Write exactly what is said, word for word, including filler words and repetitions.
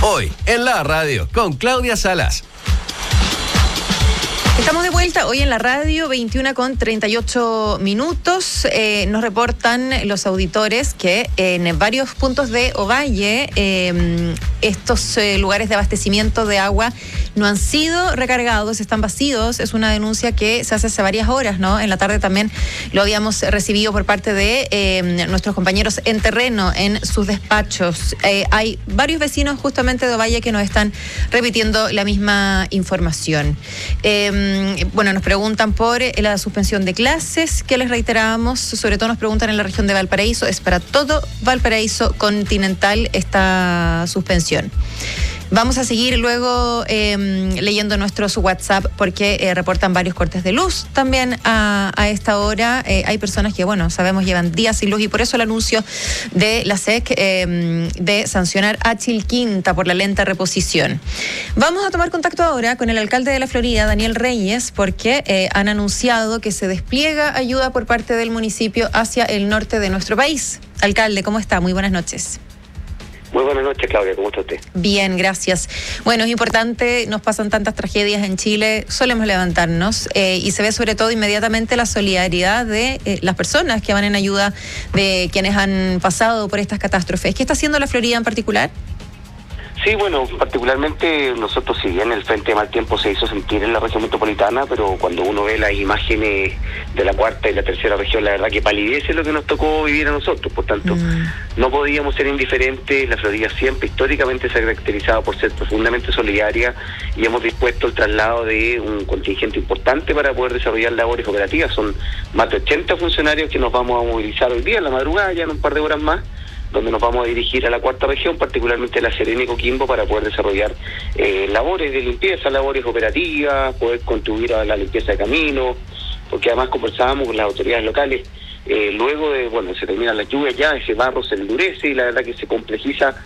Hoy en la radio con Claudia Salas. Estamos de vuelta hoy en la radio, veintiuna con treinta y ocho minutos. Eh, nos reportan los auditores que en varios puntos de Ovalle eh, estos eh, lugares de abastecimiento de agua no han sido recargados, están vacíos. Es una denuncia que se hace hace varias horas, ¿no? En la tarde también lo habíamos recibido por parte de eh, nuestros compañeros en terreno, en sus despachos. Eh, hay varios vecinos justamente de Ovalle que nos están repitiendo la misma información. Eh, Bueno, nos preguntan por la suspensión de clases, que les reiterábamos, sobre todo nos preguntan en la región de Valparaíso, es para todo Valparaíso continental esta suspensión. Vamos a seguir luego eh, leyendo nuestros WhatsApp porque eh, reportan varios cortes de luz también a, a esta hora. Eh, hay personas que, bueno, sabemos llevan días sin luz y por eso el anuncio de la S E C eh, de sancionar a Chilquinta por la lenta reposición. Vamos a tomar contacto ahora con el alcalde de la Florida, Daniel Reyes, porque eh, han anunciado que se despliega ayuda por parte del municipio hacia el norte de nuestro país. Alcalde, ¿cómo está? Muy buenas noches. Muy buenas noches, Claudia, ¿cómo está usted? Bien, gracias. Bueno, es importante, nos pasan tantas tragedias en Chile, solemos levantarnos eh, y se ve sobre todo inmediatamente la solidaridad de eh, las personas que van en ayuda de quienes han pasado por estas catástrofes. ¿Qué está haciendo la Florida en particular? Sí, bueno, particularmente nosotros, si bien el Frente de Mal Tiempo se hizo sentir en la región metropolitana, pero cuando uno ve las imágenes de la cuarta y la tercera región, la verdad que palidece lo que nos tocó vivir a nosotros. Por tanto, mm. no podíamos ser indiferentes. La Florida siempre, históricamente, se ha caracterizado por ser profundamente solidaria y hemos dispuesto el traslado de un contingente importante para poder desarrollar labores operativas. Son más de ochenta funcionarios que nos vamos a movilizar hoy día, en la madrugada, ya en un par de horas más, donde nos vamos a dirigir a la cuarta región, particularmente a La Serena y Coquimbo, para poder desarrollar eh, labores de limpieza, labores operativas, poder contribuir a la limpieza de caminos, porque además conversábamos con las autoridades locales, eh, luego de, bueno, se terminan las lluvias ya, ese barro se endurece y la verdad que se complejiza